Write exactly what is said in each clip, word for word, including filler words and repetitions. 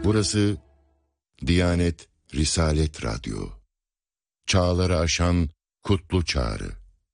Burası Diyanet Risalet Radyo. Çağları aşan kutlu çağrı.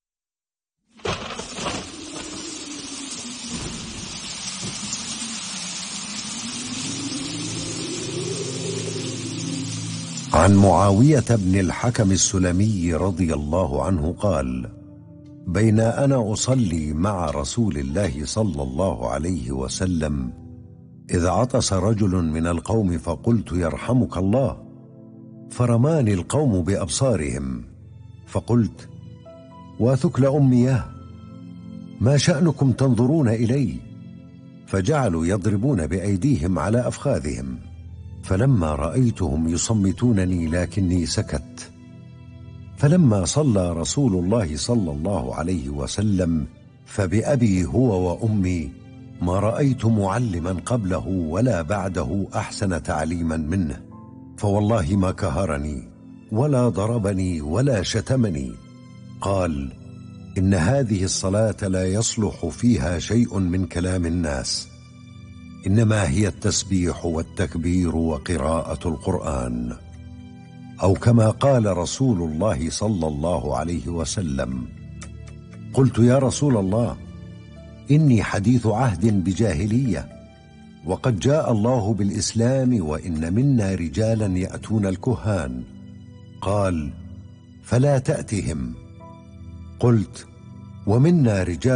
عن معاوية بن الحكم السلمي رضي الله عنه قال: بين أنا أصلي مع رسول الله صلى الله عليه وسلم إذ عطس رجل من القوم فقلت: يرحمك الله، فرماني القوم بأبصارهم، فقلت: وثكل أمياه، ما شأنكم تنظرون إلي؟ فجعلوا يضربون بأيديهم على أفخاذهم، فلما رأيتهم يصمتونني لكني سكت. فلما صلى رسول الله صلى الله عليه وسلم فبأبي هو وأمي ما رأيت معلما قبله ولا بعده أحسن تعليما منه، فوالله ما كهرني ولا ضربني ولا شتمني. قال: إن هذه الصلاة لا يصلح فيها شيء من كلام الناس، إنما هي التسبيح والتكبير وقراءة القرآن، أو كما قال رسول الله صلى الله عليه وسلم. قلت: يا رسول الله، إني حديث عهد بجاهلية، وقد جاء الله بالإسلام، وإن منا رجالا يأتون الكهان. قال: فلا تأتهم. قلت: ومنا رجال